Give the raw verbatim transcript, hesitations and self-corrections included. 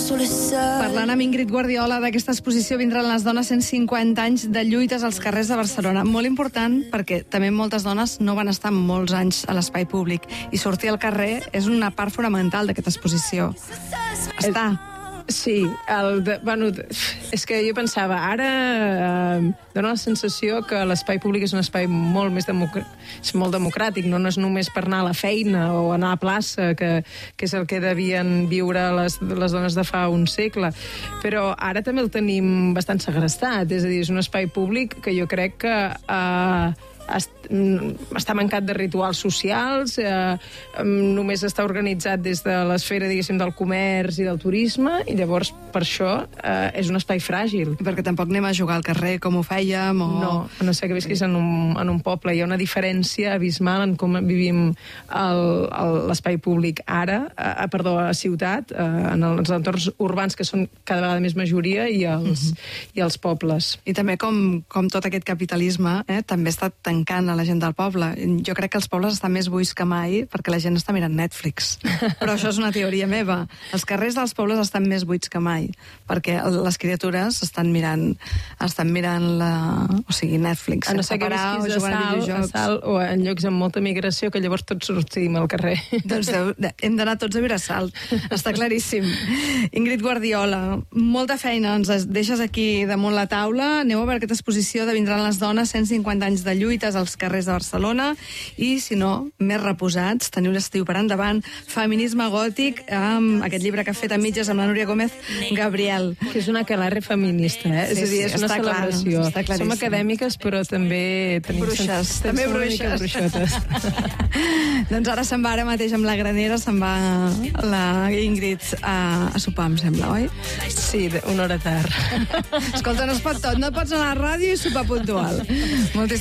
Parlant amb Ingrid Guardiola d'aquesta exposició vindran les dones cent cinquanta anys de lluites als carrers de Barcelona. Molt important perquè també moltes dones no van estar molts anys a l'espai públic i sortir al carrer és una part fonamental d'aquesta exposició. Està. Sí, el de, bueno, és que jo pensava, ara eh, dona la sensació que l'espai públic és un espai molt més democr és molt democràtic, no? No és només per anar a la feina o anar a plaça, que, que és el que devien viure les, les dones de fa un segle, però ara també el tenim bastant segrestat, és a dir, és un espai públic que jo crec que eh, està mancat de rituals socials, eh, només està organitzat des de l'esfera, diguéssim, del comerç i del turisme, i llavors per això eh, és un espai fràgil. Perquè tampoc anem a jugar al carrer com ho fèiem, o... No, a no ser que visquis en un, en un poble. Hi ha una diferència abismal en com vivim l'espai públic ara, eh, perdó, a ciutat, eh, en els entorns urbans, que són cada vegada més majoria, i els, uh-huh. i els pobles. I també com, com tot aquest capitalisme eh, també està tancant a la gent del poble. Jo crec que els pobles estan més buits que mai perquè la gent està mirant Netflix. Però això és una teoria meva. Els carrers dels pobles estan més buits que mai perquè les criatures estan mirant estan mirant la... o sigui, Netflix. A no ser que visquis a Salt, a Salt o en llocs amb molta migració, que llavors tots sortim al carrer. Doncs deu, hem d'anar tots a viure a Salt. Està claríssim. Ingrid Guardiola, molta feina ens deixes aquí damunt la taula. Aneu a veure aquesta exposició de Vindran les dones, cent cinquanta anys de lluites als carrers de Barcelona, i si no, més reposats, teniu l'estiu per endavant. Feminisme gòtic, amb aquest llibre que ha fet a mitges amb la Núria Gómez Gabriel. Que és una aquelarre feminista, eh? Sí, és a dir, és una celebració. Clar, som acadèmiques, però també tenim... Bruixes, sen... també bruixes. Doncs ara se'n va, ara mateix amb la Granera, se'n va la Ingrid a, a sopar, em sembla, oi? Sí, una hora tard. Escolta, no es pot tot, no pots anar a la ràdio i sopar puntual. Moltíssimes